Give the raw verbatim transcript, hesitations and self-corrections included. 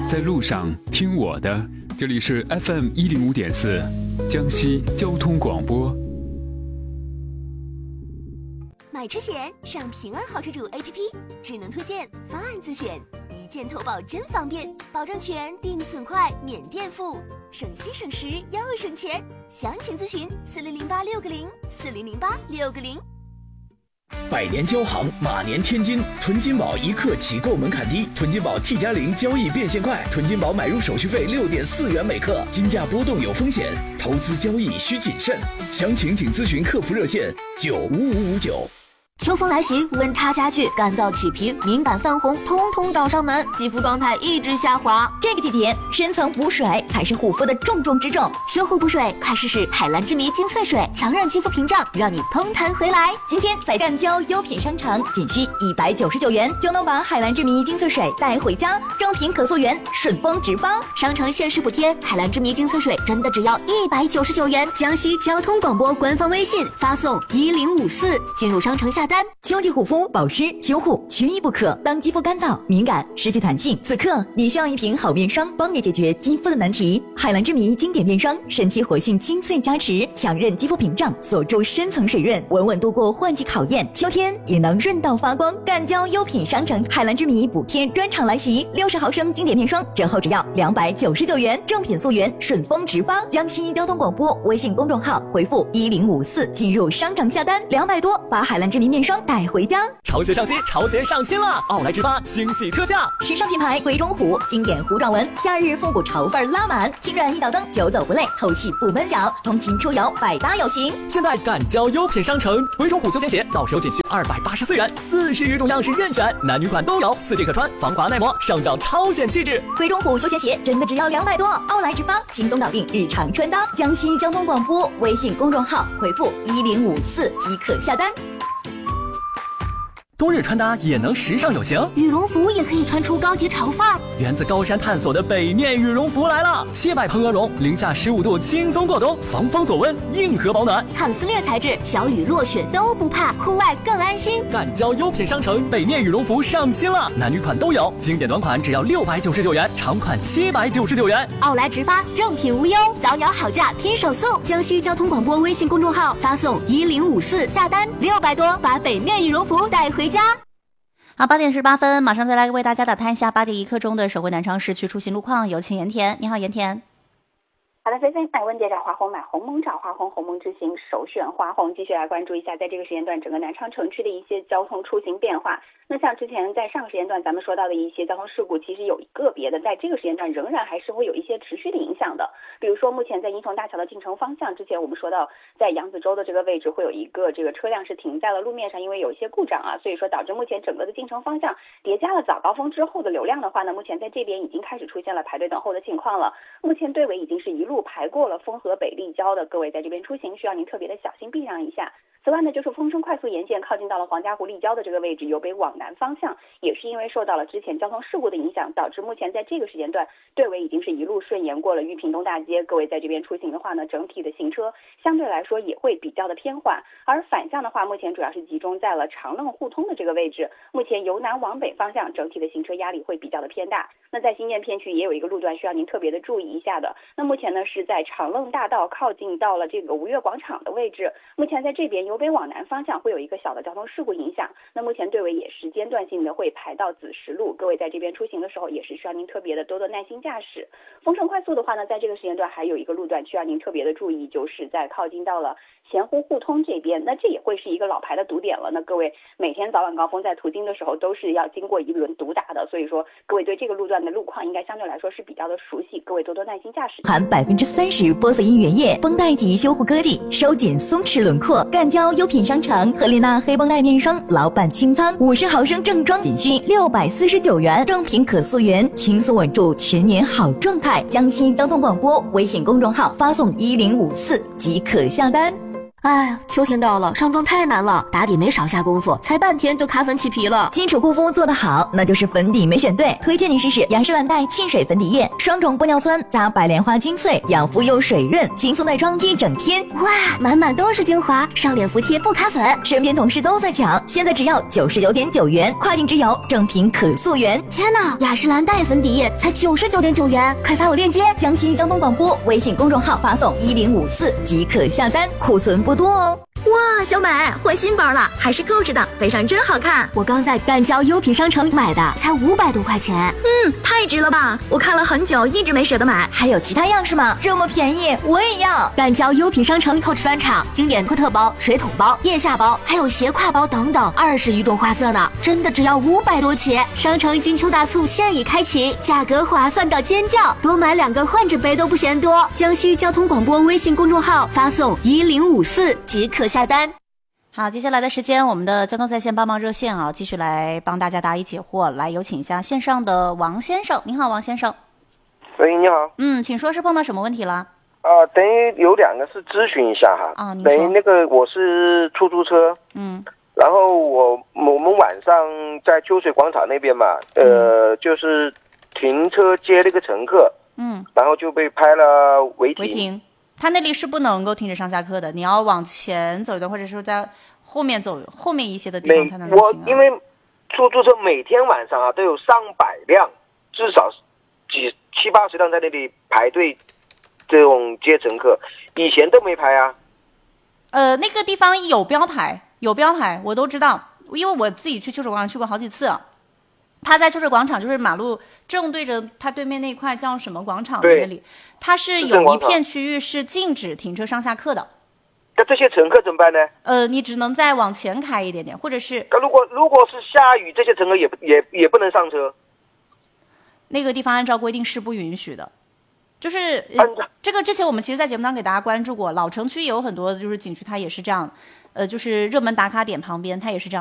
在路上听我的，这里是 F M 一零五点四，江西交通广播。 买车险上平安好车主 A P P， 智能推荐，方案自选，一键投保真方便，保障全，定损快，免垫付，省心省时又省钱。详情咨询四零零八六个零四零零八六个零。 百年交行，马年天金，囤金宝一刻起购门槛低，囤金宝 T 加零交易变现快，囤金宝买入手续费六点四元每克，金价波动有风险，投资交易需谨慎。详情请咨询客服热线九五五五九。 秋风来袭，温差加剧，干燥起皮，敏感泛红，通通找上门，肌肤状态一直下滑。 这个季节，深层补水才是护肤的重中之重。 修护补水，快试试海蓝之谜精粹水，强韧肌肤屏障，让你嘭弹回来。 今天在赣胶优品商城，仅需一百九十九元就能把海蓝之谜精粹水带回家，正品可溯源，顺丰直发。 商城限时补贴，海蓝之谜精粹水真的只要一百九十九元。江西交通广播官方微信发送一零五四，进入商城下单。 秋季护肤保湿修护缺一不可。当肌肤干燥敏感失去弹性，此刻你需要一瓶好面霜，帮你解决肌肤的难题。海蓝之谜经典面霜，神奇活性精粹加持，强韧肌肤屏障，锁住深层水润，稳稳度过换季考验，秋天也能润到发光。赣胶优品商城海蓝之谜补贴专场来袭，六十毫升经典面霜折后只要两百九十九元，正品溯源，顺丰直发。江西交通广播微信公众号回复一零五四进入商城下单，两百多把海蓝之谜面霜带回家。 潮鞋上新，潮鞋上新了！奥莱直发惊喜特价， 时尚品牌鬼冢虎经典弧状纹，夏日复古潮范拉满，轻软一脚蹬，久走不累，透气不闷脚，通勤出游百搭有型。 现在赣胶优品商城，鬼冢虎休闲鞋到手仅需二百八十四元，四十余种样式任选，男女款都有，四季可穿，防滑耐磨，上脚超显气质。 鬼冢虎休闲鞋真的只要两百多，奥莱直发轻松搞定日常穿搭。江西交通广播微信公众号回复一零五四即可下单。 冬日穿搭也能时尚有型， 羽绒服也可以穿出高级潮范儿。 源自高山探索的北面羽绒服来了，切百蓬鹅绒，零下十五度轻松过冬，防风锁温，硬核保暖， 抗撕裂材质，小雨落雪都不怕，户外更安心。 赣胶优品商城北面羽绒服上新了，男女款都有，经典短款只要六百九十九元，长款七百九十九元。 奥莱直发，正品无忧，早鸟好价拼手速。江西交通广播微信公众号发送一零五四下单，六百多把北面羽绒服带回家。 好，八点十八分，马上再来为大家打探一下八点一刻钟的首回南昌市区出行路况，有请盐田。你好，盐田。 好的，飞飞买问界找华虹，买鸿蒙找华虹，鸿蒙之行首选华虹。继续来关注一下，在这个时间段整个南昌城区的一些交通出行变化。那像之前在上个时间段咱们说到的一些交通事故，其实有个别的在这个时间段仍然还是会有一些持续的影响的。比如说目前在英雄大桥的进城方向，之前我们说到在扬子洲的这个位置会有一个这个车辆是停在了路面上，因为有一些故障啊，所以说导致目前整个的进城方向叠加了早高峰之后的流量的话呢，目前在这边已经开始出现了排队等候的情况了。目前队尾已经是一路排过了丰河北立交的，各位在这边出行需要您特别的小心避让一下。此外呢，就是丰顺快速沿线靠近到了黄家湖立交的这个位置，由北往南方向也是因为受到了之前交通事故的影响，导致目前在这个时间段队尾已经是一路顺延过了裕平东大街，各位在这边出行的话呢，整体的行车相对来说也会比较的偏缓。而反向的话，目前主要是集中在了长愣互通的这个位置，目前由南往北方向整体的行车压力会比较的偏大。那在新建片区也有一个路段需要您特别的注意一下的，那目前呢是在长愣大道靠近到了这个吴越广场的位置，目前在这边由北往南方向会有一个小的交通事故影响，那目前队尾也是间断性的会排到子时路，各位在这边出行的时候也是需要您特别的多多耐心驾驶。丰盛快速的话呢，在这个时间段还有一个路段需要您特别的注意，就是在靠近到了咸湖互通这边，那这也会是一个老牌的堵点了，那各位每天早晚高峰在途经的时候都是要经过一轮堵打的，所以说各位对这个路段的路况应该相对来说是比较的熟悉，各位多多耐心驾驶。 含百分之三十玻色因原液绷带级修护科技，收紧松弛轮廓。赣胶优品商城赫丽娜黑绷带面霜老板清仓五十毫升正装仅需六百四十九元，正品可溯源，轻松稳住全年好状态。江西交通广播微信公众号发送一零五四即可下单。 哎呀，秋天到了，上妆太难了，打底没少下功夫，才半天就卡粉起皮了。 基础护肤做得好，那就是粉底没选对。推荐你试试雅诗兰黛沁水粉底液，双种玻尿酸加白莲花精粹，养肤又水润，轻松耐妆一整天。 哇，满满都是精华，上脸服帖不卡粉。 身边同事都在抢，现在只要九十九点九元，跨境直邮，正品可溯源。 天哪，雅诗兰黛粉底液才九十九点九元，快发我链接！ 江西交通广播微信公众号发送一零五四即可下单，库存不多哦。 哇，小美换新包了，还是扣着的，背上真好看。我刚在赣交优品商城买的，才五百多块钱。 嗯，太值了吧！我看了很久，一直没舍得买。还有其他样式吗？这么便宜，我也要。 赣交优品商城 Coach 翻场，经典托特包、水桶包、腋下包，还有斜挎包等等，二十余种花色呢，真的只要五百多起。商城金秋大促现已开启，价格划算到尖叫，多买两个换着背都不嫌多。江西交通广播微信公众号发送一零五四即可下单。 好，接下来的时间，我们的交通在线帮忙热线啊，继续来帮大家答疑解惑。来，有请一下线上的王先生。您好，王先生。 喂，你好。 嗯，请说，是碰到什么问题了？ 啊、呃，等于有两个是咨询一下哈。 啊，您说。 等于那个我是出租车。 嗯。 然后我我们晚上在秋水广场那边嘛，呃，嗯、就是停车接那个乘客。 嗯。 然后就被拍了违停。 违停。他那里是不能够停止上下客的，你要往前走一段，或者说在后面走后面一些的地方才能停、啊。 我因为出租车每天晚上啊都有上百辆，至少几七八十辆在那里排队，这种接乘客，以前都没排啊。 呃，那个地方有标牌，有标牌，我都知道，因为我自己去秋水广场去过好几次。他在秋水广场就是马路正对着他对面那块叫什么广场的那里，它是有一片区域是禁止停车上下客的。 那这些乘客怎么办呢？ 呃，你只能再往前开一点点，或者是。 那如果如果是下雨，这些乘客也也也不能上车。 那个地方按照规定是不允许的，就是、呃、这个之前我们其实，在节目当中给大家关注过，老城区也有很多就是景区，它也是这样，呃，就是热门打卡点旁边，它也是这样。